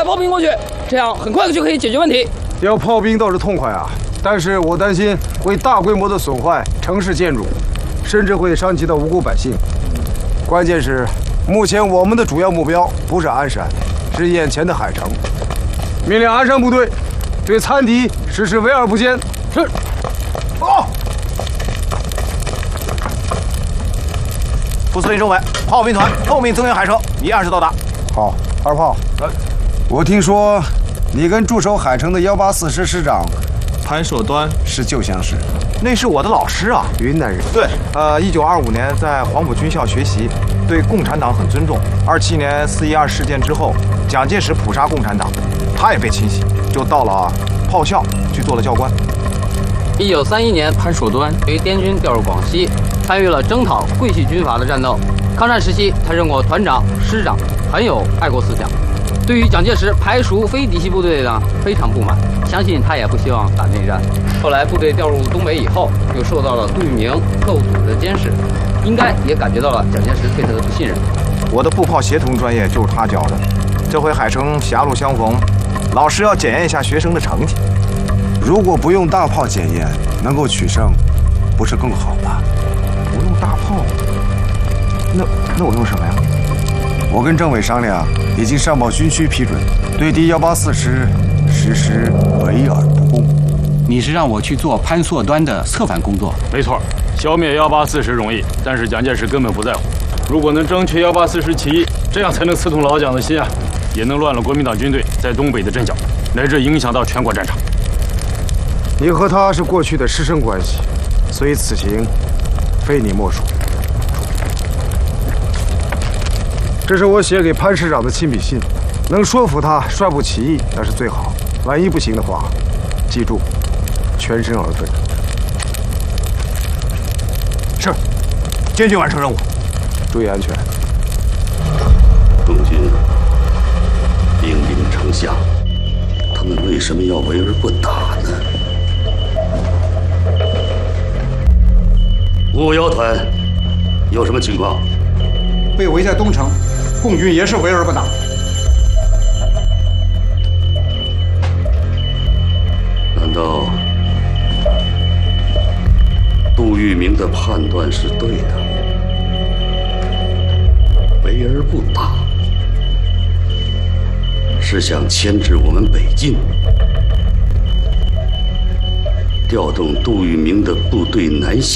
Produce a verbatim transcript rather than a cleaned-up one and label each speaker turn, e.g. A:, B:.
A: 炮兵过去，这样很快就可以解决问题。
B: 调炮兵倒是痛快啊，但是我担心会大规模的损坏城市建筑，甚至会伤及到无辜百姓。关键是，目前我们的主要目标不是鞍山，是眼前的海城。命令鞍山部队对残敌实施围而不坚。是。哦。
C: 副司令政委，炮兵团奉命增援海城，已按时到达。
B: 好，二炮。呃，我听说你跟驻守海城的幺八四师师长
C: 潘硕端
B: 是旧相识。
C: 那是我的老师啊，
B: 云南人。
C: 对，呃，一九二五年在黄埔军校学习，对共产党很尊重。二七年四一二事件之后，蒋介石捕杀共产党，他也被清洗，就到了炮校去做了教官。
A: 一九三一年，潘硕端随滇军调入广西，参与了征讨桂系军阀的战斗。抗战时期，他任过团长、师长，很有爱国思想。对于蒋介石排除非嫡系部队呢，非常不满，相信他也不希望打内战。后来部队调入东北以后，又受到了杜聿明特务组织的监视，应该也感觉到了蒋介石对他的不信任。
C: 我的步炮协同专业就是他教的，这回海城狭路相逢，老师要检验一下学生的成绩。
B: 如果不用大炮检验，能够取胜，不是更好吗？
C: 不用大炮，那那我用什么呀？
B: 我跟政委商量，已经上报军区批准，对敌幺八四师实施围而不攻。
D: 你是让我去做潘硕端的策反工作？
E: 没错，消灭幺八四师容易，但是蒋介石根本不在乎。如果能争取幺八四师起义，这样才能刺痛老蒋的心啊，也能乱了国民党军队在东北的阵脚，乃至影响到全国战场。
B: 你和他是过去的师生关系，所以此行非你莫属。这是我写给潘师长的亲笔信，能说服他率部起义那是最好。万一不行的话，记住，全身而退。
C: 是，坚决完成任务，
B: 注意安全。
F: 共军兵临城下，他们为什么要围而不打呢？五幺团有什么情况？
G: 被围在东城，共军也是围而不打。
F: 难道杜聿明的判断是对的？围而不打是想牵制我们北进，调动杜聿明的部队南下。